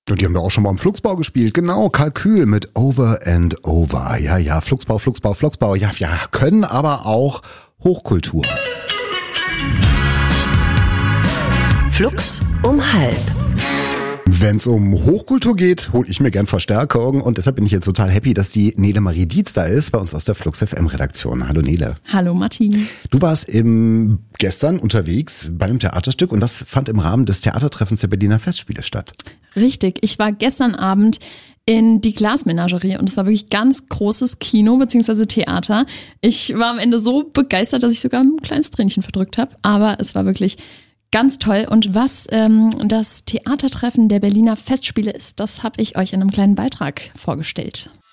Und die haben da auch schon mal im Flugsbau gespielt. Genau, Kalkül mit Over and Over. Ja, Flugsbau. Ja, können aber auch Hochkultur. Flux um 12. Wenn es um Hochkultur geht, hole ich mir gern Verstärkung und deshalb bin ich jetzt total happy, dass die Nele Marie Dietz da ist, bei uns aus der Flux FM Redaktion. Hallo Nele. Hallo Martin. Du warst gestern unterwegs bei einem Theaterstück und das fand im Rahmen des Theatertreffens der Berliner Festspiele statt. Richtig, ich war gestern Abend in die Glasmenagerie und es war wirklich ganz großes Kino bzw. Theater. Ich war am Ende so begeistert, dass ich sogar ein kleines Tränchen verdrückt habe, aber es war wirklich ganz toll. Und was das Theatertreffen der Berliner Festspiele ist, das habe ich euch in einem kleinen Beitrag vorgestellt.